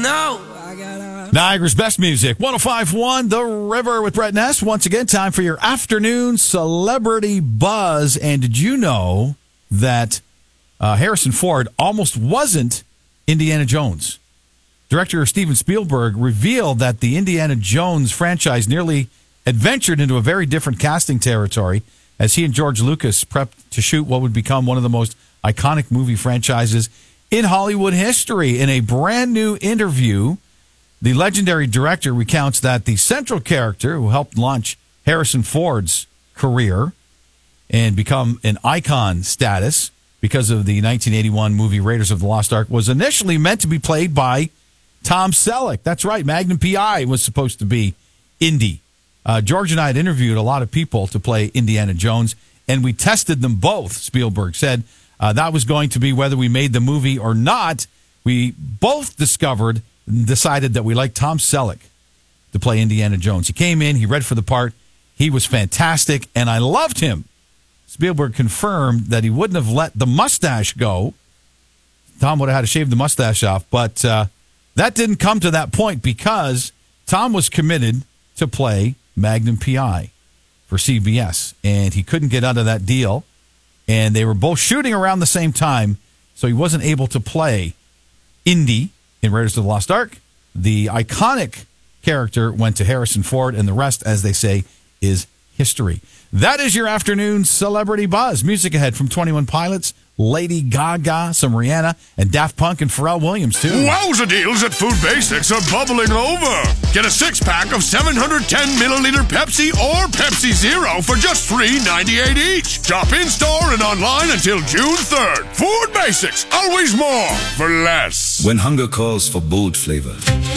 know. Niagara's best music, 105.1 The River with Brett Ness. Once again, time for your afternoon celebrity buzz. And did you know that Harrison Ford almost wasn't Indiana Jones? Director Steven Spielberg revealed that the Indiana Jones franchise nearly adventured into a very different casting territory as he and George Lucas prepped to shoot what would become one of the most iconic movie franchises in Hollywood history. In a brand new interview, the legendary director recounts that the central character who helped launch Harrison Ford's career and become an icon status because of the 1981 movie Raiders of the Lost Ark was initially meant to be played by Tom Selleck. That's right. Magnum P.I. was supposed to be Indy. George and I had interviewed a lot of people to play Indiana Jones, and we tested them both, Spielberg said. That was going to be whether we made the movie or not. We both decided that we liked Tom Selleck to play Indiana Jones. He came in, he read for the part, he was fantastic, and I loved him. Spielberg confirmed that he wouldn't have let the mustache go. Tom would have had to shave the mustache off, but that didn't come to that point because Tom was committed to play Magnum P.I. for CBS, and he couldn't get out of that deal, and they were both shooting around the same time, so he wasn't able to play Indy in Raiders of the Lost Ark. The iconic character went to Harrison Ford, and the rest, as they say, is history. That is your afternoon celebrity buzz. Music ahead from 21 Pilots, Lady Gaga, some Rihanna, and Daft Punk and Pharrell Williams, too. Wowza deals at Food Basics are bubbling over. Get a 6-pack of 710-milliliter Pepsi or Pepsi Zero for just $3.98 each. Shop in-store and online until June 3rd. Food Basics, always more for less. When hunger calls for bold flavor,